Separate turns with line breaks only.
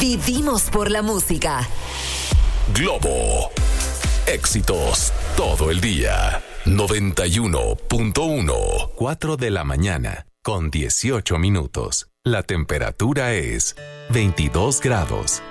Vivimos por la música.
Globo. Éxitos todo el día. 91.1. 4 de la mañana con 18 minutos. La temperatura es 22 grados.